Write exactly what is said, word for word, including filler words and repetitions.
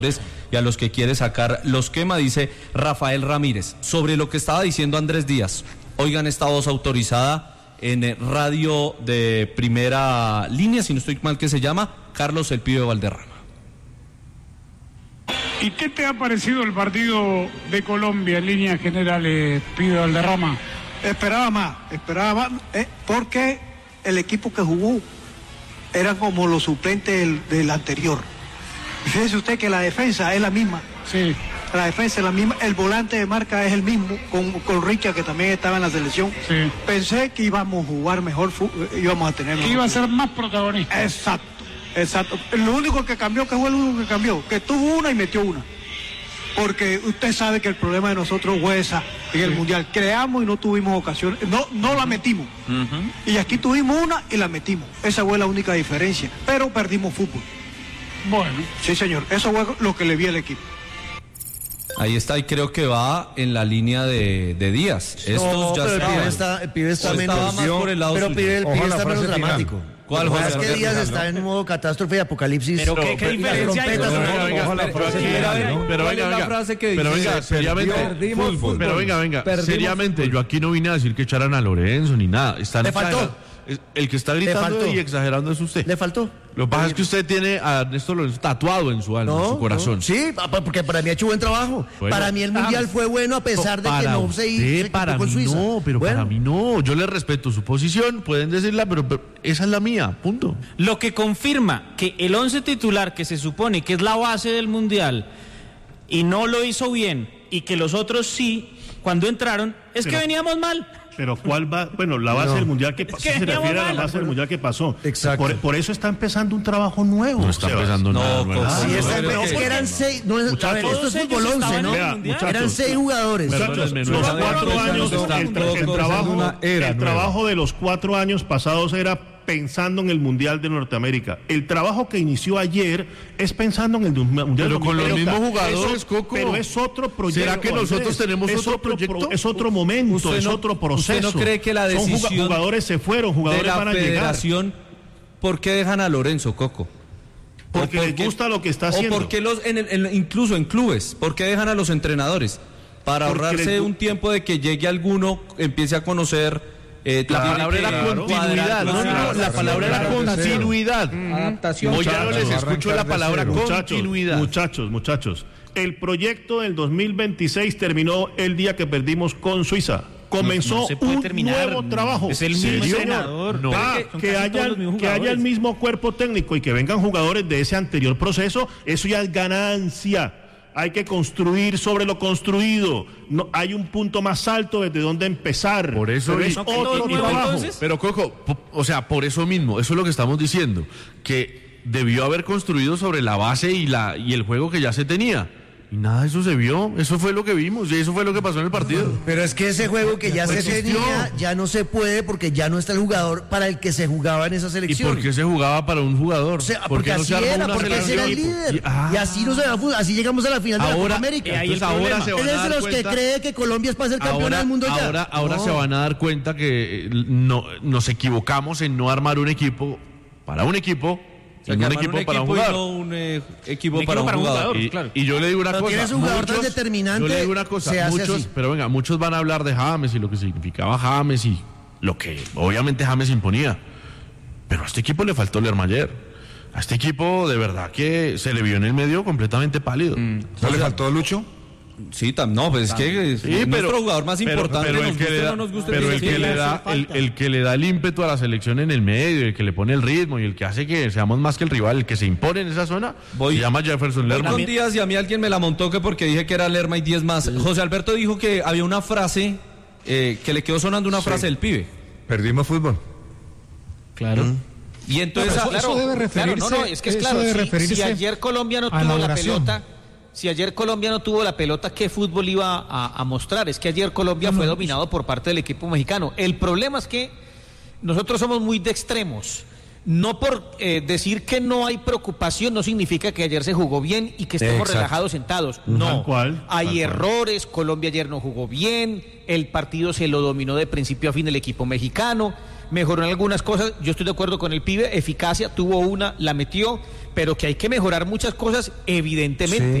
y a los que quiere sacar los quema, dice Rafael Ramírez. Sobre lo que estaba diciendo Andrés Díaz, oigan esta voz autorizada en radio de Primera Línea, si no estoy mal que se llama, Carlos El Pibe Valderrama. ¿Y qué te ha parecido el partido de Colombia en líneas generales, Pibe Valderrama? Esperaba más, esperaba más, eh, porque el equipo que jugó era como los suplentes del, del anterior. Fíjese usted que la defensa es la misma. Sí. La defensa es la misma, el volante de marca es el mismo, con, con Richard, que también estaba en la selección. Sí. Pensé que íbamos a jugar mejor, íbamos a tener... Que iba a ser más protagonista. Exacto, exacto. Lo único que cambió, que fue lo único que cambió, que tuvo una y metió una. Porque usted sabe que el problema de nosotros fue esa en el sí. Mundial. Creamos y no tuvimos ocasiones, no, no la metimos. Uh-huh. Y aquí tuvimos una y la metimos. Esa fue la única diferencia. Pero perdimos fútbol. Bueno. Sí, señor. Eso fue lo que le vi al equipo. Ahí está, y creo que va en la línea de, de Díaz. No, Estos ya pero el estaban. pibe está, el pibe está menos, más por el lado pero suyo. pibe, el pibe Ojalá está menos dramático. Final. ¿Cuál, Lo que José? pasa es que Díaz está en modo catástrofe y apocalipsis. Pero qué, qué diferencia hay. Pero venga, venga. frase que pero dice, venga, seriamente. Perdimos fútbol. Pero venga, venga. Perdimos Seriamente, fútbol. yo aquí no vine a decir que echaran a Lorenzo ni nada. Están Le faltó. exagerando. El que está gritando faltó. y exagerando es usted. Le faltó. Lo que pasa es que usted tiene a Ernesto Lorenzo tatuado en su alma, No, en su corazón. no. Sí, porque para mí ha hecho buen trabajo. Bueno, para mí el mundial fue bueno a pesar de que no se hizo para con mí Suiza. no, pero bueno. para mí no. Yo le respeto su posición, pueden decirla, pero, pero esa es la mía, punto. Lo que confirma que el once titular, que se supone que es la base del mundial, y no lo hizo bien, y que los otros sí, cuando entraron, es pero, que veníamos mal. Pero ¿cuál va? Bueno, la base no. del mundial que pasó, es que se refiere a la mal, base del mundial que pasó. Exacto. Por, por eso está empezando un trabajo nuevo. No está empezando no, nada. no, nuevo. Sí, no, está, no, no, es no, que eran seis, no, es, a ver, esto es fútbol once, ¿no? Vea, muchachos, eran seis jugadores. Muchachos, Menos, los menos, cuatro menos, años, menos, el, menos, el menos, trabajo, una era el nueva. trabajo de los cuatro años pasados era pensando en el Mundial de Norteamérica. El trabajo que inició ayer es pensando en el Mundial pero de con los Norteamérica. mismos jugadores, Eso, Coco. Pero es otro proyecto. ¿Será que nosotros Andrés? tenemos es otro otro proyecto? Pro, es otro momento, ¿Usted es no, otro proceso. ¿Usted no cree que la decisión Son jugadores se fueron, jugadores de la van a federación, llegar? ¿por qué dejan a Lorenzo, Coco? Porque ¿O les gusta lo que está o haciendo. por qué los, en el, en, incluso en clubes, ¿por qué dejan a los entrenadores? Para Porque ahorrarse les- un tiempo de que llegue alguno, empiece a conocer... Eh, La tiene palabra que era continuidad, no, no, no, la palabra era continuidad. Adaptación. Hoy ya no les escucho la palabra Muchachos, continuidad. muchachos, muchachos. El proyecto del dos mil veintiséis terminó el día que perdimos con Suiza. Comenzó No, no se puede un terminar. nuevo trabajo. Es el Sí, mismo señor. entrenador. No. Ah, Son que, casi haya, todos los mismos que haya el jugadores. mismo cuerpo técnico y que vengan jugadores de ese anterior proceso, eso ya es ganancia. Hay que construir sobre lo construido. No, hay un punto más alto desde donde empezar. Por eso Pero y- es ¿No que todo otro es nuevo, trabajo. entonces? Pero Coco, po- o sea, por eso mismo, eso es lo que estamos diciendo, que debió haber construido sobre la base y la y el juego que ya se tenía. Y nada de eso se vio, eso fue lo que vimos y eso fue lo que pasó en el partido. Pero es que ese juego que ya Pues se existió. tenía, ya no se puede porque ya no está el jugador para el que se jugaba en esa ¿Y selección. por qué se jugaba para un jugador? O sea, ¿Por porque qué no así se armó era, una porque ese era el selección? líder. Y, ah, Y así, no se va a fu- así llegamos a la final de la ahora, Copa América. eh, ahí el entonces ahora problema. se Él van a es de dar los que cuenta. cree que Colombia es para ser campeón Ahora, del mundo ya. ahora, ahora No. se van a dar cuenta que eh, no, nos equivocamos en no armar un equipo para un equipo, O sea, y que no un armar equipo, un para un equipo y jugador. no un eh, equipo, Un equipo para un para un jugador. jugador. Y, claro. y yo le digo una Pero cosa, tienes un jugador tan muchos- determinante, yo le digo una cosa, se hace muchos, así. pero venga, muchos van a hablar de James y lo que significaba James y lo que obviamente James imponía, pero a este equipo le faltó Lermayer. A este equipo de verdad que se le vio en el medio completamente pálido. ¿No le faltó Lucho? Sí, tam, no, pues es que es Sí, pero- nuestro jugador más pero- importante, pero el nos que guste le o da- no nos guste. pero tiene el que que le hacer da el, falta. el que le da el ímpetu a la selección en el medio, el que le pone el ritmo y el que hace que seamos más que el rival, el que se impone en esa zona, Voy- se llama Jefferson Voy Lerma. con Díaz y a mí alguien me la montó que porque dije que era Lerma y diez más. José Alberto dijo que había una frase eh, que le quedó sonando una frase del pibe. Perdimos fútbol. Claro. Y entonces, Eso- ah, eso debe referirse- claro, no, no, es que es eso claro, debe si, referirse si ayer Colombia no a la tuvo la oración. pelota, si ayer Colombia no tuvo la pelota, ¿qué fútbol iba a, a mostrar? Es que ayer Colombia fue dominado por parte del equipo mexicano. El problema es que nosotros somos muy de extremos. No por eh, decir que no hay preocupación no significa que ayer se jugó bien y que estemos Exacto. relajados sentados. No, Tal cual, hay tal cual. errores. Colombia ayer no jugó bien, el partido se lo dominó de principio a fin el equipo mexicano, mejoró en algunas cosas. Yo estoy de acuerdo con el pibe, eficacia, tuvo una, la metió, pero que hay que mejorar muchas cosas, evidentemente. Sí.